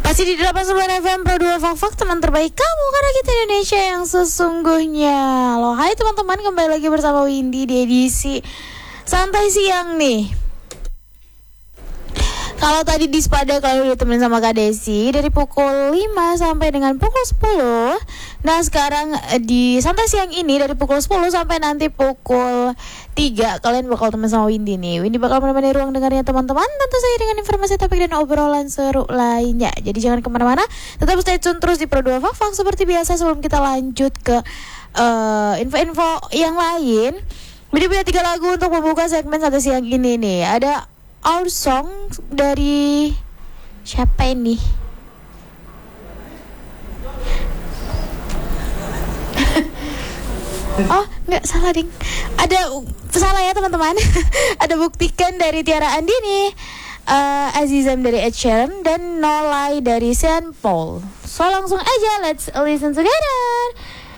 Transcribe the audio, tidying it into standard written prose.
Masih di 89 FM Pro 2 Fak teman terbaik kamu karena kita Indonesia yang sesungguhnya. Halo, hai teman-teman, kembali lagi bersama Windy di edisi Santai Siang nih. Kalau tadi di Spada kalau ditemenin sama Kak Desi dari pukul 5 sampai dengan pukul 10. Nah sekarang di Santai Siang ini dari pukul 10 sampai nanti pukul 3 kalian bakal temen sama Windy nih. Windy bakal menemani ruang dengarnya teman-teman, tentu saja dengan informasi topik dan obrolan seru lainnya. Jadi jangan kemana-mana, tetap stay tune terus di Pro 2 Fak seperti biasa. Sebelum kita lanjut ke info-info yang lain, Windy punya 3 lagu untuk membuka segmen Santai Siang ini nih. Ada Our Song dari siapa ini? Oh, nggak salah ding. Ada salah ya teman-teman. Ada Buktikan dari Tiara Andini, Azizam dari Ed Sheeran, dan No Lie dari Sean Paul. So langsung aja let's listen together.